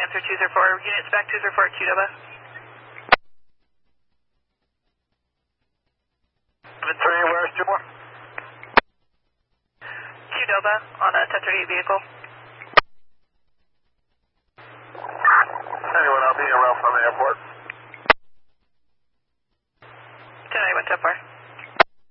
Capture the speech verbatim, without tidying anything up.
answer two zero four, unit spec two zero four, Qdoba. Three, where's two more? Qdoba on a ten thirty-eight vehicle. Anyone, I'll be around from the airport. ten ninety-one, ten four.